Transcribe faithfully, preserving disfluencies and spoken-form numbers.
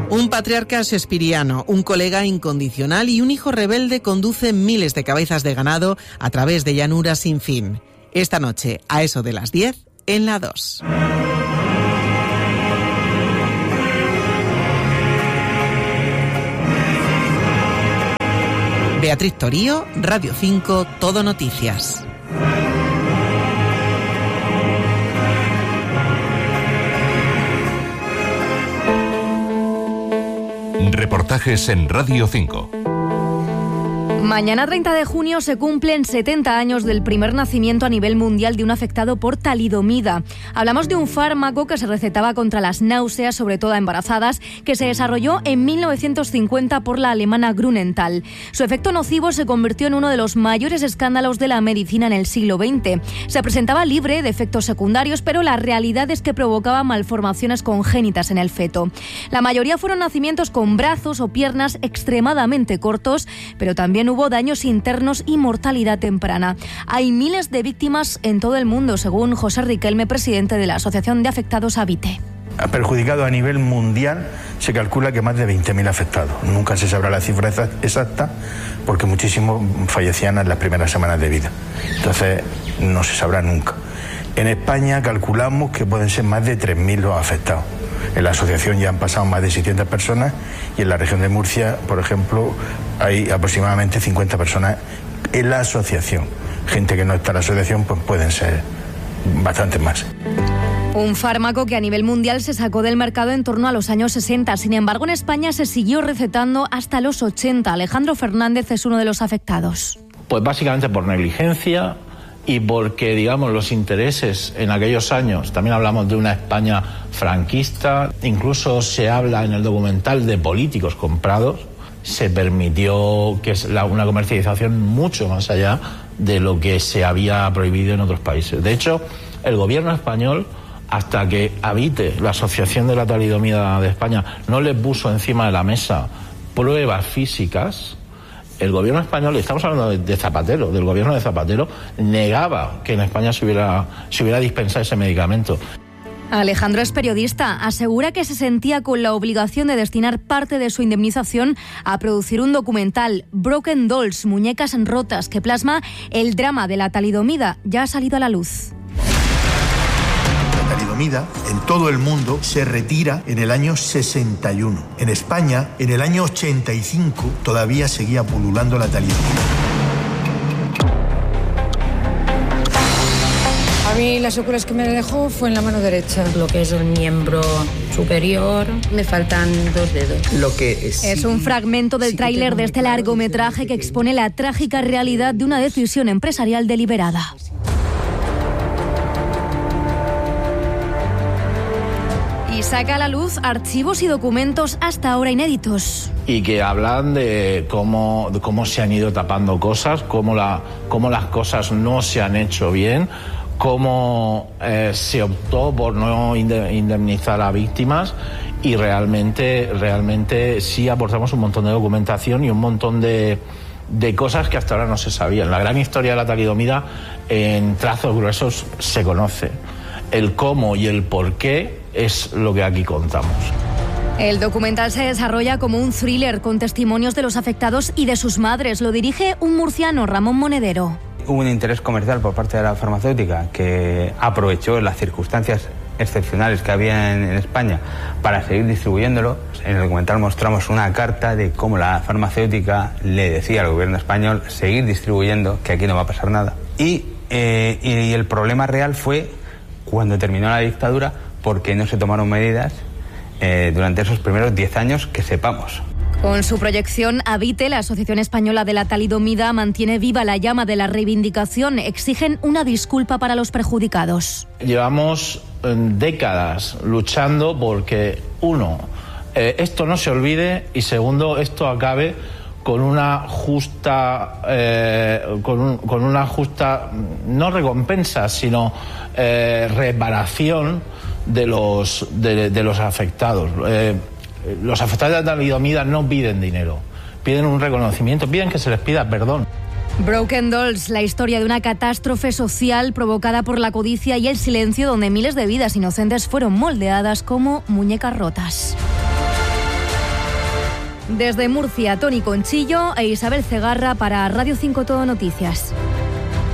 Un patriarca shakespeariano, un colega incondicional y un hijo rebelde conducen miles de cabezas de ganado a través de llanuras sin fin. Esta noche, a eso de las diez, en la dos. Beatriz Torío, Radio cinco, Todo Noticias. Reportajes en Radio cinco. Mañana treinta de junio se cumplen setenta años del primer nacimiento a nivel mundial de un afectado por talidomida. Hablamos de un fármaco que se recetaba contra las náuseas, sobre todo a embarazadas, que se desarrolló en mil novecientos cincuenta por la alemana Grünenthal. Su efecto nocivo se convirtió en uno de los mayores escándalos de la medicina en el siglo veinte. Se presentaba libre de efectos secundarios, pero la realidad es que provocaba malformaciones congénitas en el feto. La mayoría fueron nacimientos con brazos o piernas extremadamente cortos, pero también hubo daños internos y mortalidad temprana. Hay miles de víctimas en todo el mundo, según José Riquelme, presidente de la Asociación de Afectados AVITE. Ha perjudicado a nivel mundial, se calcula que más de veinte mil afectados. Nunca se sabrá la cifra exacta porque muchísimos fallecían en las primeras semanas de vida. Entonces no se sabrá nunca. En España calculamos que pueden ser más de tres mil los afectados. En la asociación ya han pasado más de seiscientas personas y en la región de Murcia, por ejemplo, hay aproximadamente cincuenta personas en la asociación. Gente que no está en la asociación, pues pueden ser bastantes más. Un fármaco que a nivel mundial se sacó del mercado en torno a los años sesenta. Sin embargo, en España se siguió recetando hasta los ochenta. Alejandro Fernández es uno de los afectados. Pues básicamente por negligencia y porque, digamos, los intereses en aquellos años, también hablamos de una España franquista, incluso se habla en el documental de políticos comprados, se permitió que es la, una comercialización mucho más allá de lo que se había prohibido en otros países. De hecho, el gobierno español, hasta que AVITE, la Asociación de la Talidomida de España, no le puso encima de la mesa pruebas físicas, el gobierno español, y estamos hablando de, de Zapatero, del gobierno de Zapatero, negaba que en España se hubiera, se hubiera dispensado ese medicamento. Alejandro es periodista. Asegura que se sentía con la obligación de destinar parte de su indemnización a producir un documental, Broken Dolls, muñecas rotas, que plasma el drama de la talidomida. Ya ha salido a la luz. La talidomida en todo el mundo se retira en el año sesenta y uno. En España, en el año ochenta y cinco, todavía seguía pululando la talidomida. A mí las secuelas que me dejó fue en la mano derecha. Lo que es el miembro superior, me faltan dos dedos. Lo que sí, es un fragmento del sí tráiler de este largometraje que expone la trágica realidad de una decisión empresarial deliberada. Y saca a la luz archivos y documentos hasta ahora inéditos. Y que hablan de cómo, de cómo se han ido tapando cosas, cómo, la, cómo las cosas no se han hecho bien, cómo eh, se optó por no indemnizar a víctimas y realmente, realmente sí aportamos un montón de documentación y un montón de, de cosas que hasta ahora no se sabían. La gran historia de la talidomida en trazos gruesos se conoce. El cómo y el por qué es lo que aquí contamos. El documental se desarrolla como un thriller con testimonios de los afectados y de sus madres. Lo dirige un murciano, Ramón Monedero. Hubo un interés comercial por parte de la farmacéutica que aprovechó las circunstancias excepcionales que había en, en España para seguir distribuyéndolo. En el documental mostramos una carta de cómo la farmacéutica le decía al gobierno español seguir distribuyendo, que aquí no va a pasar nada. Y, eh, y el problema real fue cuando terminó la dictadura, porque no se tomaron medidas eh, durante esos primeros diez años que sepamos. Con su proyección, AVITE, la Asociación Española de la Talidomida, mantiene viva la llama de la reivindicación. Exigen una disculpa para los perjudicados. Llevamos eh, décadas luchando porque, uno, eh, esto no se olvide y, segundo, esto acabe con una justa, eh, con, un, con una justa, no recompensa, sino eh, reparación de los, de, de los afectados. Eh, Los afectados de la talidomida no piden dinero, piden un reconocimiento, piden que se les pida perdón. Broken Dolls, la historia de una catástrofe social provocada por la codicia y el silencio, donde miles de vidas inocentes fueron moldeadas como muñecas rotas. Desde Murcia, Toni Conchillo e Isabel Cegarra para Radio cinco Todo Noticias.